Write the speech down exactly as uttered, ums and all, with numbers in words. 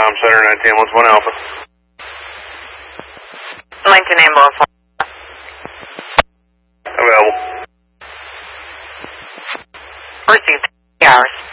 com Center, nineteen one one Alpha. Lincoln ambulance. Available. Received. Hours.